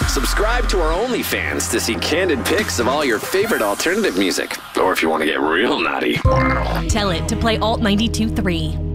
Subscribe to our OnlyFans to see candid pics of all your favorite alternative music. Or if you want to get real naughty. Tell it to play Alt 92.3.